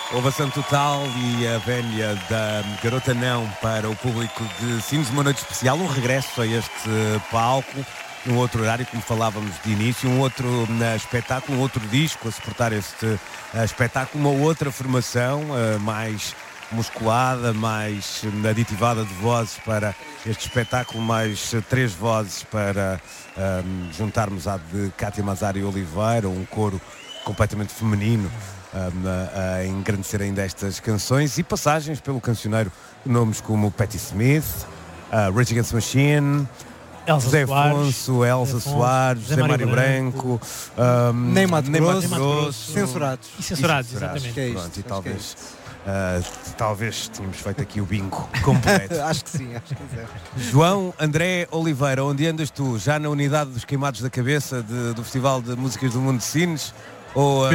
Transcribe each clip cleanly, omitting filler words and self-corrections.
Ovação total e a vénia da Garota Não para o público de Sines, uma noite especial, um regresso a este palco, num outro horário, como falávamos de início, um outro espetáculo, um outro disco a suportar este espetáculo, uma outra formação mais musculada, mais aditivada de vozes para este espetáculo, mais 3 vozes para juntarmos à de Cátia Mazari Oliveira, um coro completamente feminino a engrandecer ainda estas canções, e passagens pelo cancioneiro, nomes como Patti Smith, Rage Against the Machine, José Afonso, Elsa Soares, José Mário Branco, Ney Mato Grosso, Censurados. E Censurados, exatamente. É Pronto, isto, e talvez tínhamos feito aqui o bingo completo. Acho que sim, acho que sim. João André Oliveira, onde andas tu? Já na unidade dos Queimados da Cabeça do Festival de Músicas do Mundo de Sines? Ou,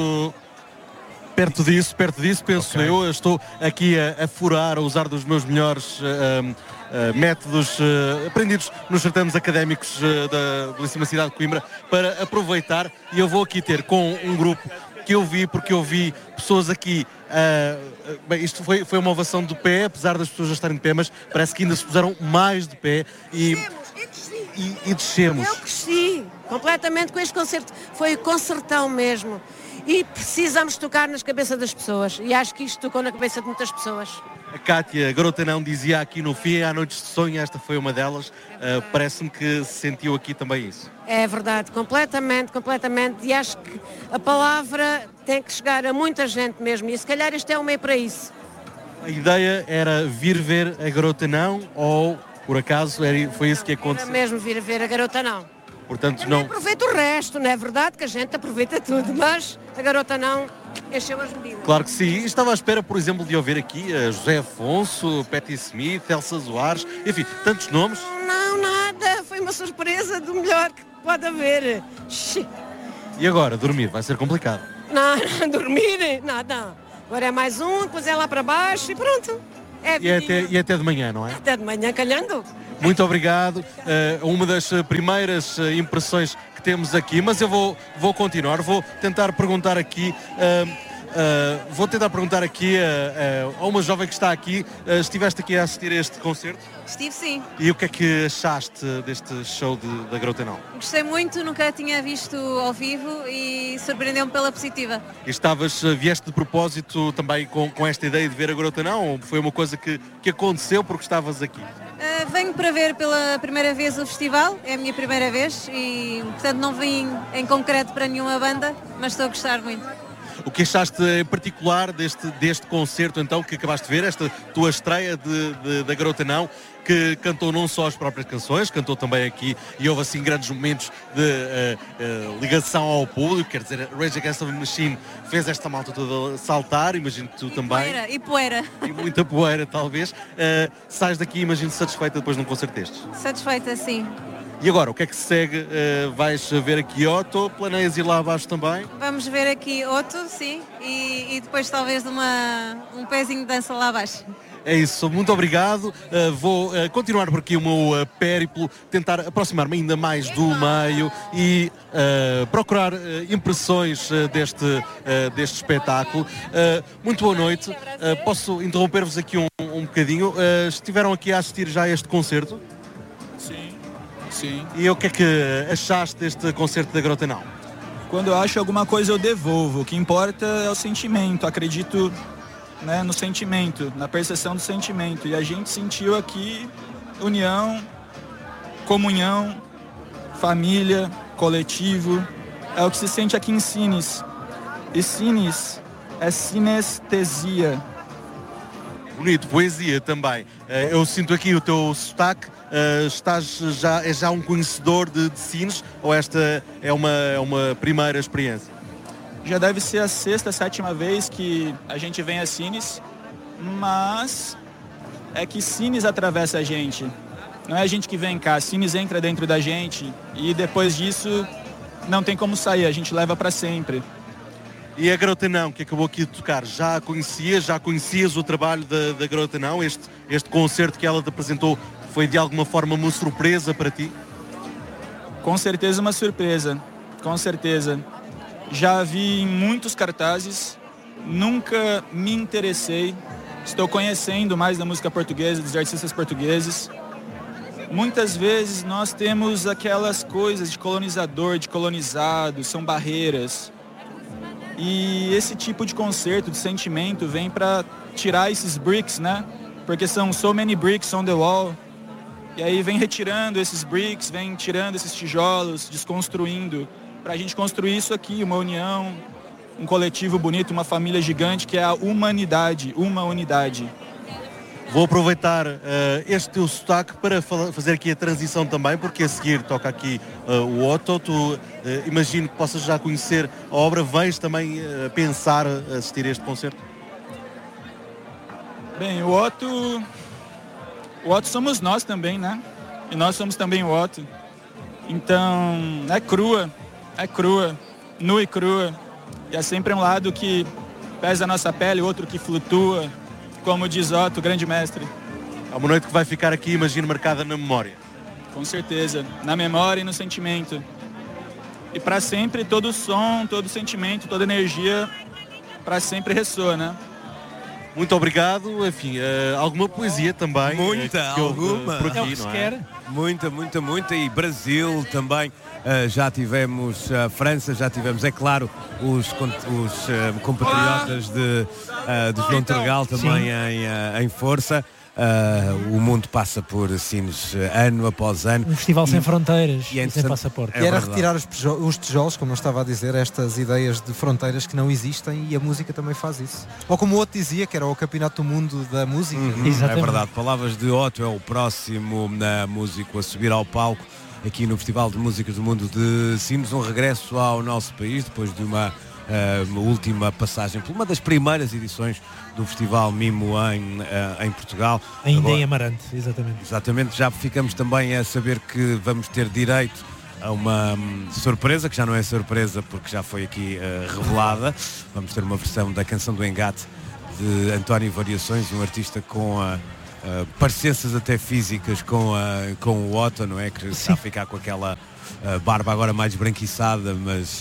Perto disso, penso Ok. eu. Estou aqui a furar, a usar dos meus melhores métodos aprendidos nos certames académicos da belíssima cidade de Coimbra para aproveitar, e eu vou aqui ter com um grupo que eu vi, porque eu vi pessoas aqui, bem, isto foi uma ovação de pé, apesar das pessoas já estarem de pé, mas parece que ainda se puseram mais de pé e descemos. Eu cresci completamente com este concerto, foi concertão mesmo, e precisamos tocar nas cabeças das pessoas, e acho que isto tocou na cabeça de muitas pessoas. A Cátia, Garota Não, dizia aqui no fim, há noites de sonho, esta foi uma delas. Parece-me que se sentiu aqui também isso. É verdade, completamente, e acho que a palavra tem que chegar a muita gente mesmo, e se calhar este é um meio para isso. A ideia era vir ver a Garota Não, ou por acaso foi isso que Era aconteceu? mesmo vir a ver a Garota Não. Portanto, Também não. aproveita o resto, não é verdade que a gente aproveita tudo, mas a Garota Não encheu as medidas. Claro que sim. E estava à espera, por exemplo, de ouvir aqui a José Afonso, Patti Smith, Elsa Soares, enfim, tantos nomes. Não, nada, foi uma surpresa do melhor que pode haver. E agora, dormir vai ser complicado. Não, dormir, nada. Agora é mais um, depois é lá para baixo e pronto. E até de manhã, não é? Até de manhã calhando. Muito obrigado. Uma das primeiras impressões que temos aqui, mas eu vou continuar, vou tentar perguntar aqui a uma jovem que está aqui. Estiveste aqui a assistir a este concerto? Estive, sim. E o que é que achaste deste show da Garota Não? Gostei muito, nunca tinha visto ao vivo e surpreendeu-me pela positiva. E vieste de propósito também com esta ideia de ver a Garota Não? Ou foi uma coisa que aconteceu porque estavas aqui? Venho para ver pela primeira vez o festival, é a minha primeira vez e, portanto, não vim em concreto para nenhuma banda, mas estou a gostar muito. O que achaste em particular deste concerto, então, que acabaste de ver, esta tua estreia da Garota Não, que cantou não só as próprias canções, cantou também aqui, e houve assim grandes momentos de ligação ao público, quer dizer, Rage Against the Machine fez esta malta toda saltar, imagino que tu também. Poeira. E muita poeira, talvez. Sais daqui, imagino, satisfeita depois de um concerto destes. Satisfeita, sim. E agora, o que é que se segue? Vais ver aqui Otto, planeias ir lá abaixo também? Vamos ver aqui outro, sim, e depois talvez um pezinho de dança lá abaixo. É isso, muito obrigado. Vou continuar por aqui o meu périplo, tentar aproximar-me ainda mais do meio e procurar impressões deste espetáculo. Muito boa noite. Posso interromper-vos aqui um bocadinho? Estiveram aqui a assistir já a este concerto? Sim. E o que é que achaste deste concerto da Garota Não? Quando eu acho alguma coisa eu devolvo. O que importa é o sentimento. Acredito, né, no sentimento, na percepção do sentimento. E a gente sentiu aqui união, comunhão, família, coletivo. É o que se sente aqui em Sines. E Sines é sinestesia. Bonito, poesia também. Eu sinto aqui o teu sotaque. És já um conhecedor de Sines, ou esta é uma primeira experiência? Já deve ser a 6ª, 7ª vez que a gente vem a Sines, mas é que Sines atravessa a gente. Não é a gente que vem cá, Sines entra dentro da gente e depois disso não tem como sair, a gente leva para sempre. E a Garota Não, que acabou aqui de tocar, já conhecias o trabalho da Garota Não? Este concerto que ela te apresentou foi de alguma forma uma surpresa para ti? Com certeza uma surpresa, com certeza. Já vi em muitos cartazes, nunca me interessei. Estou conhecendo mais da música portuguesa, dos artistas portugueses. Muitas vezes nós temos aquelas coisas de colonizador, de colonizado, são barreiras. E esse tipo de concerto, de sentimento, vem para tirar esses bricks, né? Porque são so many bricks on the wall. E aí vem retirando esses bricks, vem tirando esses tijolos, desconstruindo, para a gente construir isso aqui, uma união, um coletivo bonito, uma família gigante que é a humanidade, uma unidade. Vou aproveitar este teu sotaque para fazer aqui a transição também, porque a seguir toca aqui o Otto. Tu imagino que possas já conhecer a obra, vens também pensar assistir a este concerto? Bem, o Otto somos nós também, né? E nós somos também o Otto. Então, é crua, nua e crua. E é sempre um lado que pesa a nossa pele, outro que flutua. Como diz Otto, grande mestre. É uma noite que vai ficar aqui, imagino, marcada na memória. Com certeza, na memória e no sentimento. E para sempre todo som, todo sentimento, toda energia, para sempre ressoa, né? Muito obrigado. Enfim, alguma poesia também. Muita, alguma. Por aqui, É o que se quer. Muita. E Brasil também. Já tivemos a França, já tivemos, é claro, os compatriotas de João Tergal também em força. O mundo passa por Sines ano após ano. Um festival sem fronteiras e e sem passaporte. E era retirar os tijolos, como eu estava a dizer, estas ideias de fronteiras que não existem, e a música também faz isso. Ou como o Otto dizia, que era o Campeonato do Mundo da Música. É verdade, palavras de Otto, é o próximo músico a subir ao palco aqui no Festival de Músicas do Mundo de Sines, um regresso ao nosso país depois de uma última passagem por uma das primeiras edições do Festival Mimo em Portugal. Ainda agora, em Amarante, exatamente. Exatamente, já ficamos também a saber que vamos ter direito a uma surpresa, que já não é surpresa porque já foi aqui revelada. Vamos ter uma versão da Canção do Engate de António Variações, um artista com parecenças até físicas com o Otto, não é? Que está a ficar com aquela barba agora mais esbranquiçada,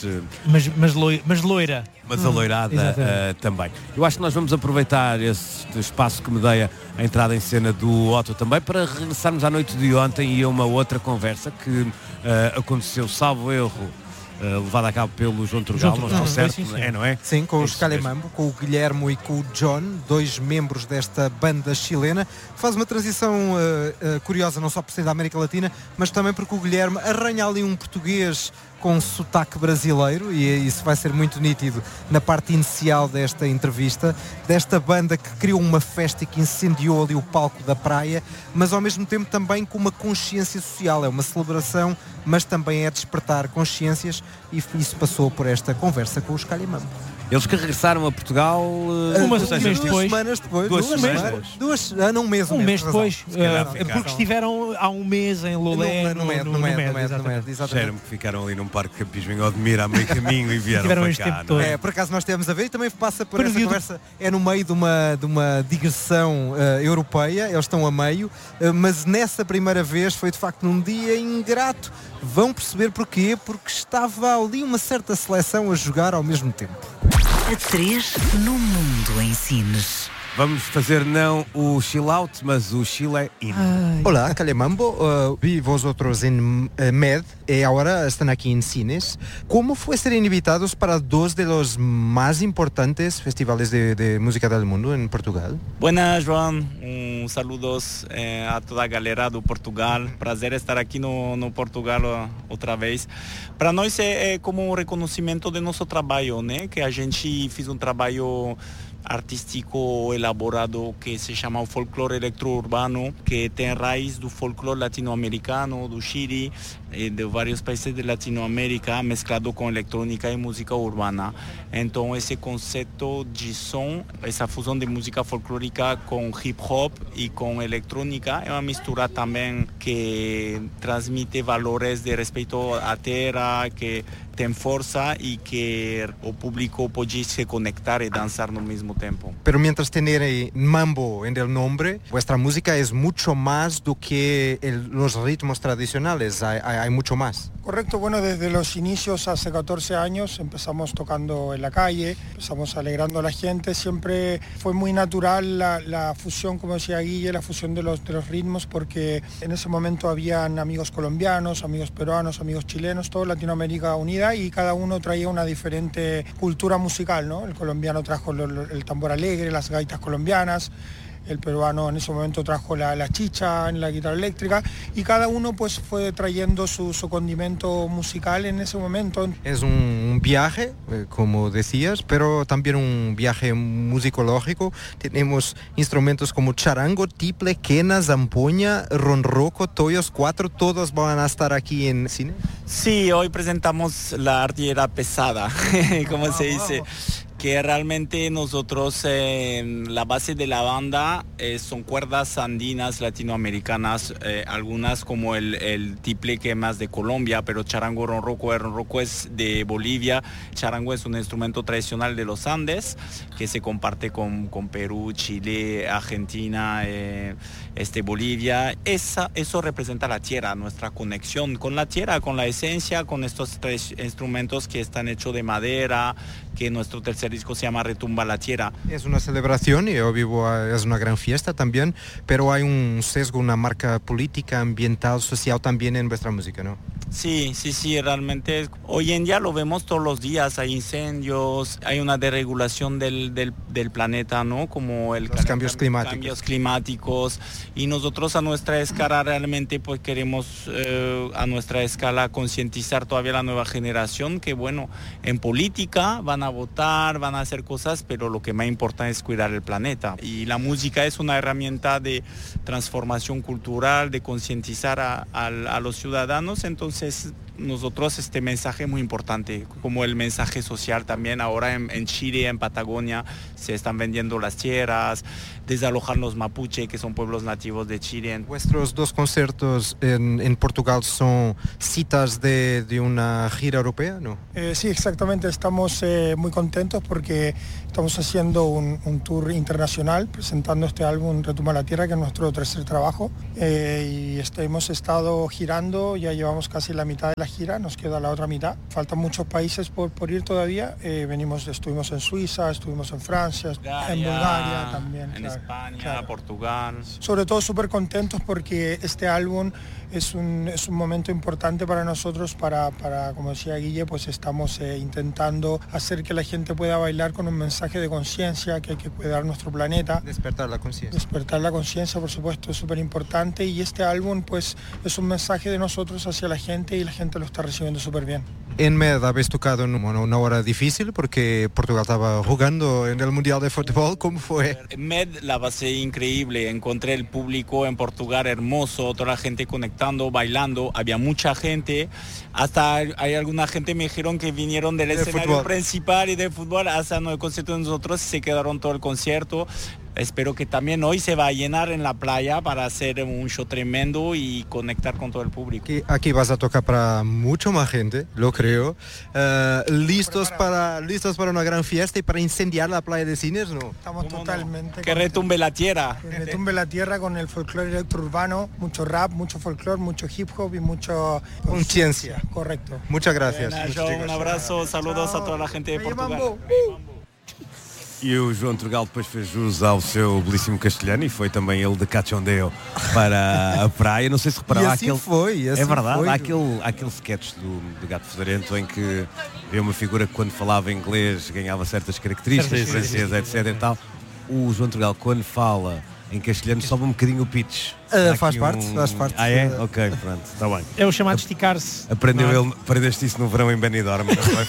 mas loira. Mas aloirada também. Eu acho que nós vamos aproveitar este espaço que me dei a entrada em cena do Otto também para regressarmos à noite de ontem e a uma outra conversa que aconteceu, salvo erro, levada a cabo pelo João Tergal, não estou certo, não é? Sim, com os Calemambo, com o Guilhermo e com o John, dois membros desta banda chilena, que faz uma transição curiosa, não só por ser da América Latina, mas também porque o Guilherme arranha ali um português com sotaque brasileiro, e isso vai ser muito nítido na parte inicial desta entrevista, desta banda que criou uma festa e que incendiou ali o palco da praia, mas ao mesmo tempo também com uma consciência social. É uma celebração, mas também é despertar consciências, e isso passou por esta conversa com os Calemambo. Eles que regressaram a Portugal um mês depois. Duas semanas depois. Um mês depois. Porque estiveram há um mês em Lolé. No Med, exatamente. Cheiro-me que ficaram ali num parque de campismo em Odmira a meio caminho e vieram para cá. Todo. Por acaso nós temos a ver, e também passa por essa conversa, é no meio de uma digressão europeia, eles estão a meio, mas nessa primeira vez foi de facto num dia ingrato. Vão perceber porquê, porque estava ali uma certa seleção a jogar ao mesmo tempo. A 3 no mundo em Sines. Vamos fazer não o chill out, mas o chill in. Hola, Calemambo. Vi vosotros en Med y ahora están aquí en Sines. ¿Cómo fue ser invitados para dos de los más importantes festivales de música del mundo en Portugal? Buenas, João. Saludos a toda a galera do Portugal. Prazer estar aqui no Portugal outra vez. Para nós é como um reconhecimento do nosso trabalho, né? Que a gente fez um trabalho artístico elaborado que se chama o folclore electro-urbano, que tem raiz do folclore latino-americano, do Chile, de vários países de Latinoamérica, mesclado com eletrônica e música urbana. Então esse conceito de som, essa fusão de música folclórica com hip-hop e com eletrônica, é uma mistura também que transmite valores de respeito à terra, que tem força e que o público pode se conectar e dançar no mesmo tempo. Pero mientras tener mambo en el nombre, vuestra música es mucho más do que los ritmos tradicionales. Hay hay mucho más. Correcto, bueno, desde los inicios hace 14 años empezamos tocando en la calle, empezamos alegrando a la gente, siempre fue muy natural la fusión, como decía Guille, la fusión de los ritmos, porque en ese momento habían amigos colombianos, amigos peruanos, amigos chilenos, toda Latinoamérica unida, y cada uno traía una diferente cultura musical, ¿no? El colombiano trajo el tambor alegre, las gaitas colombianas, el peruano en ese momento trajo la chicha en la guitarra eléctrica, y cada uno pues fue trayendo su condimento musical en ese momento. Es un viaje, como decías, pero también un viaje musicológico. Tenemos instrumentos como charango, tiple, quena, zampoña, ronroco, toyos, 4, todos van a estar aquí en cine. Sí, hoy presentamos la artillería pesada, como se dice. Que realmente nosotros, la base de la banda son cuerdas andinas latinoamericanas, algunas como el tiple, que es más de Colombia, pero charango, ronroco, el ronroco es de Bolivia. Charango es un instrumento tradicional de los Andes que se comparte con Perú, Chile, Argentina, Bolivia. Eso representa la tierra, nuestra conexión con la tierra, con la esencia, con estos 3 instrumentos que están hechos de madera, que nuestro tercer disco se llama Retumba la Tierra. Es una celebración y es una gran fiesta también, pero hay un sesgo, una marca política, ambiental, social también en vuestra música, ¿no? Sí, realmente hoy en día lo vemos todos los días, hay incendios, hay una desregulación del planeta, ¿no? Como los cambios climáticos, y nosotros a nuestra escala realmente pues queremos a nuestra escala concientizar todavía la nueva generación que bueno, en política van a votar, van a hacer cosas, pero lo que más importa es cuidar el planeta, y la música es una herramienta de transformación cultural, de concientizar a los ciudadanos. Entonces nosotros este mensaje es muy importante, como el mensaje social también. Ahora en Chile, en Patagonia, se están vendiendo las tierras, desalojar los mapuche, que son pueblos nativos de Chile. Vuestros 2 conciertos en Portugal son citas de una gira europea, ¿no? Sí, exactamente, estamos muy contentos porque estamos haciendo un tour internacional presentando este álbum Retumba la Tierra, que es nuestro tercer trabajo, y hemos estado girando, ya llevamos casi la mitad de la gira, nos queda la otra mitad, faltan muchos países por ir todavía. Estuvimos en Suiza, estuvimos en Francia, en Bulgaria también, en España, Portugal. Sobre todo súper contentos porque este álbum es un momento importante para nosotros, para como decía Guille, pues estamos intentando hacer que la gente pueda bailar con un mensaje de conciencia, que hay que cuidar nuestro planeta. Despertar la conciencia. Despertar la conciencia, por supuesto, es súper importante, y este álbum pues es un mensaje de nosotros hacia la gente, y la gente lo está recibiendo súper bien. En Med habéis tocado en una hora difícil porque Portugal estaba jugando en el Mundial de Fútbol. ¿Cómo fue? En Med la pasé increíble, encontré el público en Portugal hermoso, toda la gente conectando, bailando, había mucha gente, hasta hay alguna gente me dijeron que vinieron del escenario principal y de fútbol hasta el concierto de nosotros, se quedaron todo el concierto. Espero que también hoy se va a llenar en la playa para hacer un show tremendo y conectar con todo el público. Aquí vas a tocar para mucho más gente, lo creo. ¿Listos para una gran fiesta y para incendiar la playa de Cines, no? Estamos totalmente... Que retumbe la tierra. Que retumbe la tierra con el folclore electrourbano, mucho rap, mucho folclore, mucho hip hop y mucho... conciencia. Correcto. Muchas gracias. Un abrazo, saludos a toda la gente de Portugal. E o João Trugal depois fez jus ao seu belíssimo castelhano e foi também ele de Cachondeo para a praia. Não sei se repararam, assim é verdade, há aquele sketch do Gato Fedorento em que vê uma figura que quando falava inglês ganhava certas características, francês, etc. e tal. O João Trugal, quando fala em castelhano, sobe um bocadinho o pitch. Faz parte. Ah, é? Ok, pronto, está bem. É o chamado esticar-se. Aprendeste isso no verão em Benidorm.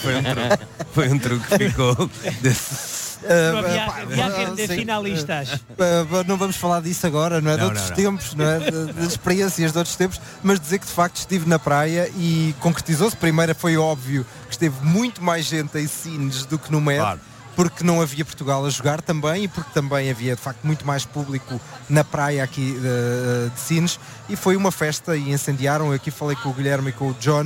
Foi um truque que ficou desse... Viagem de finalistas. Não vamos falar disso agora, não é? De outros tempos, não é? Das experiências de outros tempos, mas dizer que de facto estive na praia e concretizou-se. Primeiro foi óbvio que esteve muito mais gente em Sines do que no Med. Claro. Porque não havia Portugal a jogar também e porque também havia de facto muito mais público na praia aqui de Sines, e foi uma festa e incendiaram. Eu aqui falei com o Guilherme e com o John,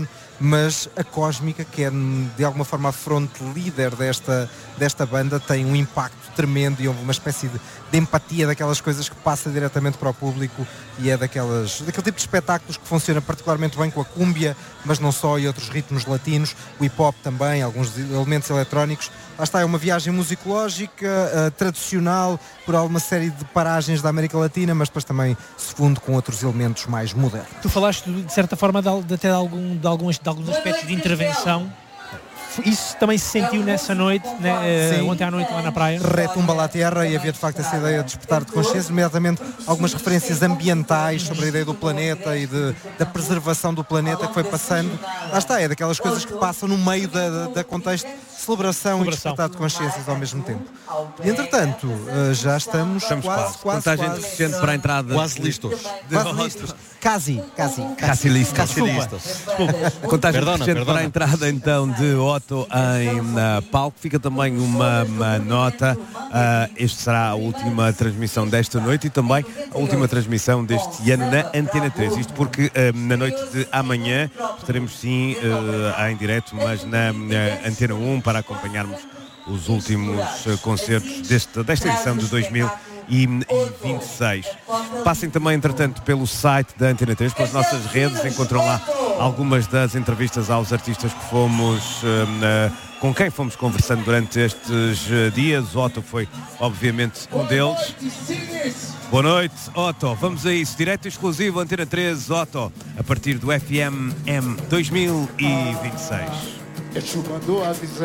mas a Cósmica, que é de alguma forma a fronte líder desta banda, tem um impacto tremendo e uma espécie de empatia daquelas coisas que passa diretamente para o público, e é daquele tipo de espetáculos que funciona particularmente bem com a cúmbia, mas não só, e outros ritmos latinos, o hip-hop também, alguns elementos eletrónicos. Lá está, é uma viagem musicológica, tradicional, por alguma série de paragens da América Latina, mas depois também se funde com outros elementos mais modernos. Tu falaste de certa forma até de alguns aspectos de intervenção. Isso também se sentiu nessa noite, né? Ontem à noite lá na praia? Retumba lá a terra, e havia de facto essa ideia de despertar de consciência, imediatamente algumas referências ambientais sobre a ideia do planeta e da preservação do planeta que foi passando. Lá está, é daquelas coisas que passam no meio da contexto de celebração e despertar de consciências ao mesmo tempo. E entretanto, já estamos quase. Contagem decrescente para a entrada. Quase listos. Quase listos. Contagem decrescente para a entrada então de Otto em palco. Fica também uma nota. Este será a última transmissão desta noite e também a última transmissão deste ano na Antena 3. Isto porque na noite de amanhã estaremos sim em direto, mas na Antena 1, para acompanharmos os últimos concertos desta edição de 2026. Passem também, entretanto, pelo site da Antena 3, pelas nossas redes, encontram lá algumas das entrevistas aos artistas que com quem fomos conversando durante estes dias. Otto foi, obviamente, um deles. Boa noite, Otto. Vamos a isso. Direto exclusivo, Antena 3, Otto, a partir do FMM 2026.